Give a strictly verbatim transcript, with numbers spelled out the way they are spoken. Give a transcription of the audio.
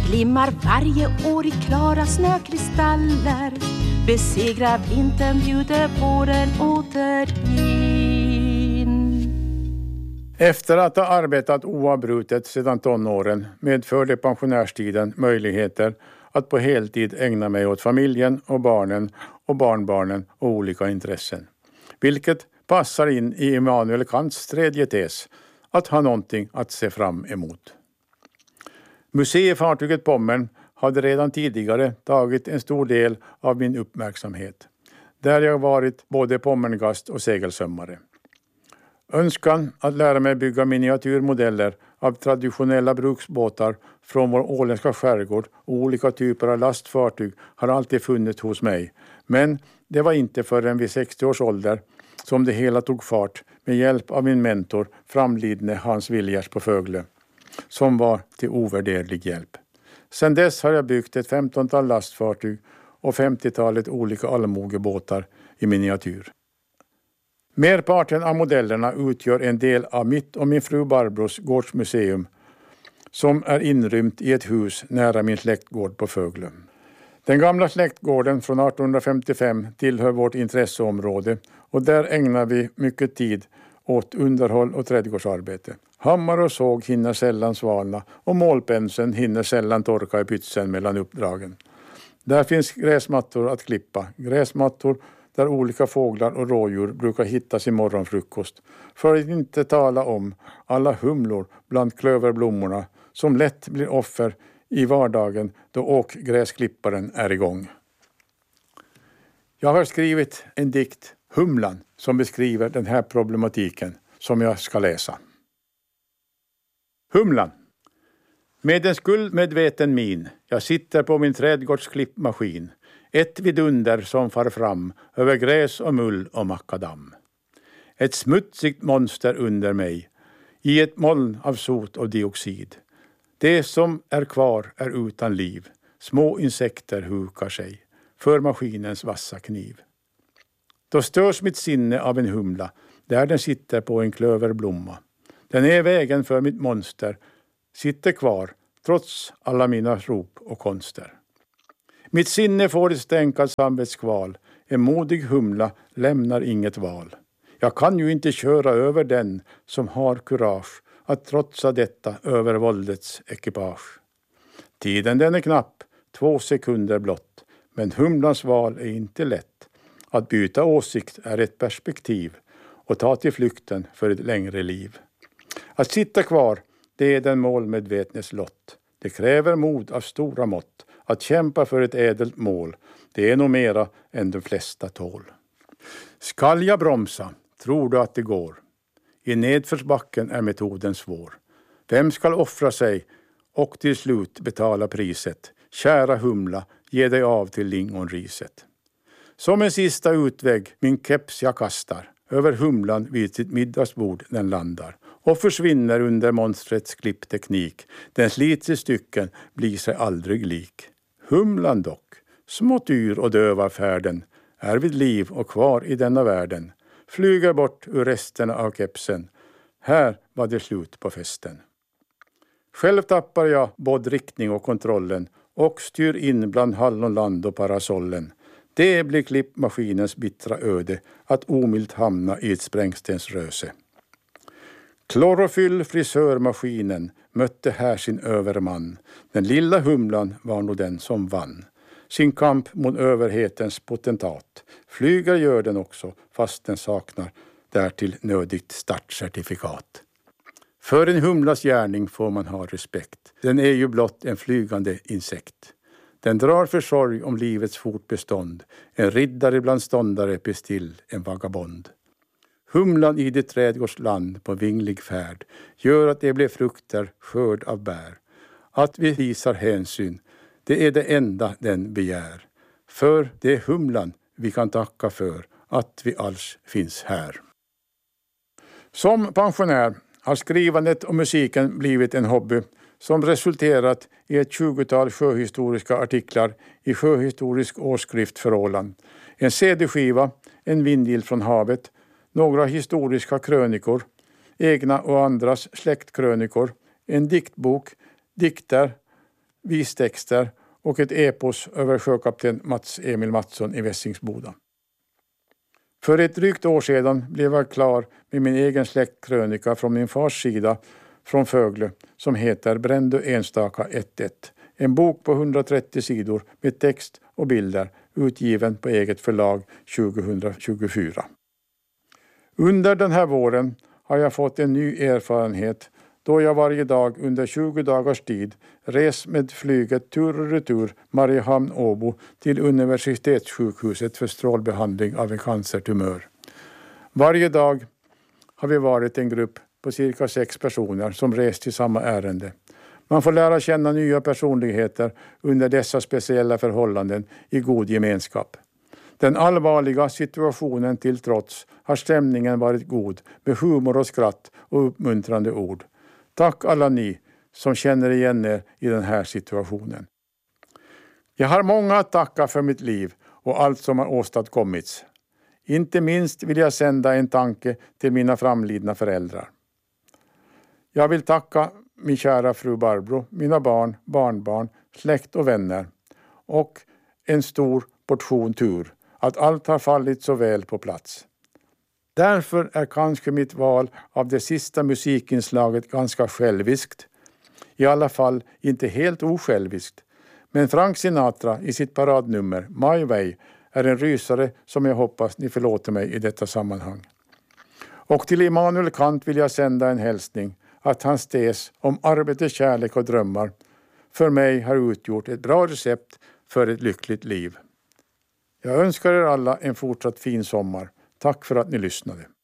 glimmar varje år i klara snökristaller. Besegrar vintern, bjuder våren åter in. Efter att ha arbetat oavbrutet sedan tonåren medförde pensionärstiden möjligheter att på heltid ägna mig åt familjen och barnen och barnbarnen och olika intressen. Vilket passar in i Immanuel Kants tredje tes, att ha någonting att se fram emot. Museifartyget Pommern hade redan tidigare tagit en stor del av min uppmärksamhet, där jag varit både pommerngast och segelsömmare. Önskan att lära mig bygga miniatyrmodeller av traditionella bruksbåtar från vår åländska skärgård och olika typer av lastfartyg har alltid funnits hos mig, men det var inte förrän vid sextio års ålder som det hela tog fart med hjälp av min mentor, framlidne Hans Viljers på Fögle, som var till ovärderlig hjälp. Sedan dess har jag byggt ett femtontal lastfartyg och femtiotalet olika allmogebåtar i miniatyr. Merparten av modellerna utgör en del av mitt och min fru Barbros gårdsmuseum som är inrymt i ett hus nära min släktgård på Fögle. Den gamla släktgården från arton femtiofem tillhör vårt intresseområde och där ägnar vi mycket tid åt underhåll och trädgårdsarbete. Hammar och såg hinner sällan svalna och målpenseln hinner sällan torka i pytsen mellan uppdragen. Där finns gräsmattor att klippa, gräsmattor där olika fåglar och rådjur brukar hittas i morgonfrukost. För att inte tala om alla humlor bland klöverblommorna som lätt blir offer i vardagen då åkgräsklipparen är igång. Jag har skrivit en dikt, Humlan, som beskriver den här problematiken som jag ska läsa. Humlan. Med en skuldmedveten min, jag sitter på min trädgårdsklippmaskin. Ett vidunder som far fram över gräs och mull och makadam. Ett smutsigt monster under mig, i ett moln av sot och dioxid. Det som är kvar är utan liv, små insekter hukar sig, för maskinens vassa kniv. Då störs mitt sinne av en humla, där den sitter på en klöverblomma. Den är vägen för mitt monster, sitter kvar, trots alla mina rop och konster. Mitt sinne får ett stänkad samvetskval, en modig humla lämnar inget val. Jag kan ju inte köra över den som har kurage att trotsa detta över våldets ekipage. Tiden den är knapp, två sekunder blott, men humlans val är inte lätt. Att byta åsikt är ett perspektiv och ta till flykten för ett längre liv. Att sitta kvar, det är den målmedvetnes lott. Det kräver mod av stora mått. Att kämpa för ett ädelt mål, det är nog mera än de flesta tål. Skall jag bromsa, tror du att det går? I nedförsbacken är metoden svår. Vem skall offra sig och till slut betala priset? Kära humla, ge dig av till lingonriset. Som en sista utväg min keps jag kastar. Över humlan vid sitt middagsbord den landar. Och försvinner under monstrets klippteknik. Den slits i stycken, blir sig aldrig lik. Humlan dock, smått yr och döva färden, är vid liv och kvar i denna världen. Flyger bort ur resterna av kepsen. Här var det slut på festen. Själv tappar jag både riktning och kontrollen och styr in bland hallonland och parasollen. Det blir klippmaskinens bittra öde att omilt hamna i ett sprängstensröse. Klorofyll frisörmaskinen mötte här sin överman. Den lilla humlan var nog den som vann. Sin kamp mot överhetens potentat. Flyger gör den också fast den saknar därtill nödigt startcertifikat. För en humlas gärning får man ha respekt. Den är ju blott en flygande insekt. Den drar försorg om livets fortbestånd. En riddare bland ståndare bestill en vagabond. Humlan i det trädgårdsland på vinglig färd gör att det blir frukter, skörd av bär. Att vi visar hänsyn, det är det enda den begär. För det är humlan vi kan tacka för att vi alls finns här. Som pensionär har skrivandet och musiken blivit en hobby som resulterat i ett tjugotal sjöhistoriska artiklar i Sjöhistorisk årsskrift för Åland. En C D-skiva, en vindild från havet, några historiska krönikor, egna och andras släktkrönikor, en diktbok, dikter, vistexter och ett epos över sjökapten Mats Emil Mattsson i Vässingsboda. För ett drygt år sedan blev jag klar med min egen släktkrönika från min fars sida från Fögle som heter Brändö enstaka ett ett. En bok på hundratrettio sidor med text och bilder utgiven på eget förlag tjugohundratjugofyra. Under den här våren har jag fått en ny erfarenhet då jag varje dag under tjugo dagars tid res med flyget tur och retur Mariehamn-Åbo till universitetssjukhuset för strålbehandling av en cancertumör. Varje dag har vi varit en grupp på cirka sex personer som rest till samma ärende. Man får lära känna nya personligheter under dessa speciella förhållanden i god gemenskap. Den allvarliga situationen till trots har stämningen varit god med humor och skratt och uppmuntrande ord. Tack alla ni som känner igen er i den här situationen. Jag har många att tacka för mitt liv och allt som har åstadkommits. Inte minst vill jag sända en tanke till mina framlidna föräldrar. Jag vill tacka min kära fru Barbro, mina barn, barnbarn, släkt och vänner och en stor portion tur att allt har fallit så väl på plats. Därför är kanske mitt val av det sista musikinslaget ganska själviskt. I alla fall inte helt osjälviskt. Men Frank Sinatra i sitt paradnummer My Way är en rysare som jag hoppas ni förlåter mig i detta sammanhang. Och till Immanuel Kant vill jag sända en hälsning att hans tes om arbete, kärlek och drömmar för mig har utgjort ett bra recept för ett lyckligt liv. Jag önskar er alla en fortsatt fin sommar. Tack för att ni lyssnade.